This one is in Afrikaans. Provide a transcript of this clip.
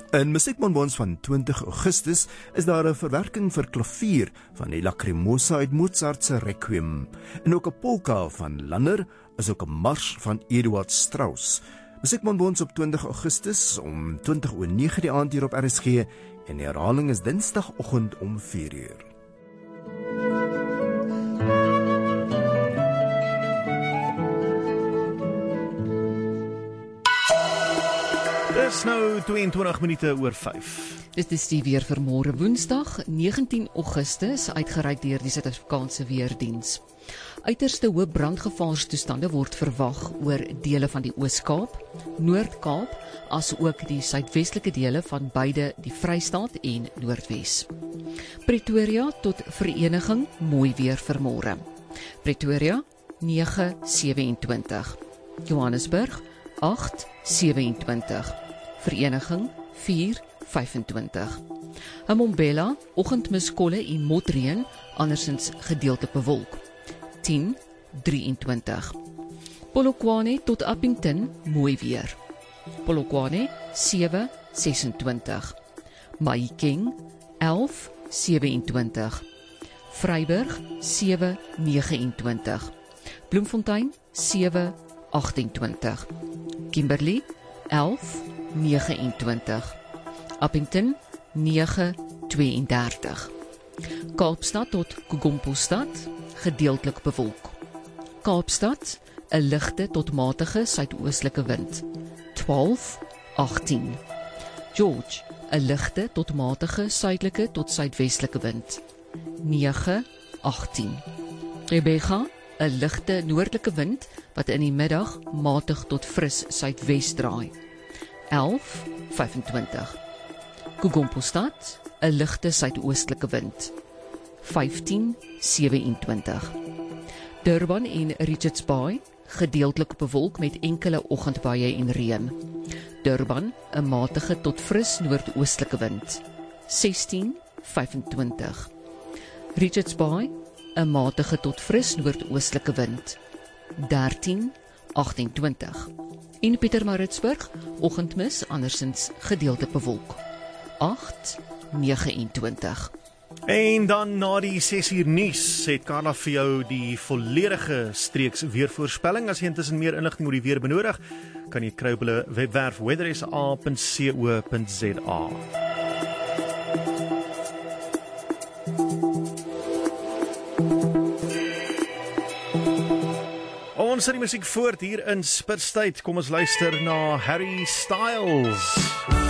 In Musiekbonbons van 20 Augustus is daar 'n verwerking vir klavier van die Lacrimosa uit Mozart se Requiem. En ook 'n polka van Lanner, is ook 'n mars van Eduard Strauss. Musiekbonbons op 20 Augustus om 20:09 die aand hier op RSG en die herhaling is Dinsdagoggend om 4:00. Dis nou 22 minute oor 5. Dit is die weer vir môre Woensdag, 19 Augustus, uitgereik deur die Suid-Afrikaanse Weerdiens. Uiterste hoë brandgevaarstoestande word verwag oor dele van die Oos-Kaap, Noord-Kaap, as ook die suidwestelike dele van beide die Vrystaat en Noordwes. Pretoria tot vereniging mooi weer vir môre. Pretoria 9:27. Johannesburg 8:27. Vereniging 4:25. Mbombela oggendmiskolle en motreën, andersins gedeeltelik bewolk 10:23. Polokwane tot Appington mooi weer. Polokwane 7:26. Mahikeng 11:27. Vryburg 7:29. Bloemfontein 7:28. Kimberley 11:29. Appington 9:32. Kaapstad tot Kokompostad gedeeltelik bewolk. Kaapstad 'n ligte tot matige suidoostelike wind 12:18. George 'n ligte tot matige suidelike tot suidwestelike wind 9:18. Rebecca 'n ligte noordelike wind wat in die middag matig tot fris suidwes draai 11:25. Kokompostad 'n ligte suidoostelike wind 15:27. Durban en Richards Bay gedeeltelik bewolk met enkele oggendbuie en reën. Durban 'n matige tot fris noordoostelike wind 16:25. Richards Bay 'n matige tot fris noordoostelike wind 13:28. En Pietermaritzburg oggendmis andersins gedeeltelik bewolk 8:29. En dan na die 6 uur nuus het Carla vir jou die volledige streeks weervoorspelling. As jy intussen meer inligting oor die weer benodig, kan jy kry op hulle webwerf weathersa.co.za. Ons sit die musiek voort hier in Spitstyd. Kom ons luister na Harry Styles.